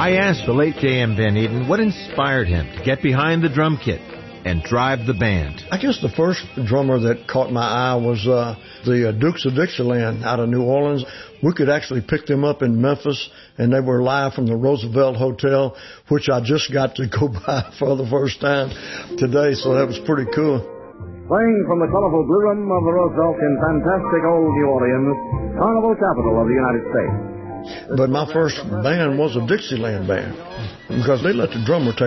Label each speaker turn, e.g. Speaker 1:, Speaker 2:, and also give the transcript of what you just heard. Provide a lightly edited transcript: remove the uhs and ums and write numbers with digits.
Speaker 1: I asked the late J.M. Van Eaton what inspired him to get behind the drum kit and drive the band.
Speaker 2: I guess the first drummer that caught my eye was the Dukes of Dixieland out of New Orleans. We could actually pick them up in Memphis, and they were live from the Roosevelt Hotel, which I just got to go by for the first time today, so that was pretty cool.
Speaker 3: Playing from the colorful blue room of the Roosevelt in fantastic old New Orleans, carnival capital of the United States.
Speaker 2: But my first band was a Dixieland band because they let the drummer take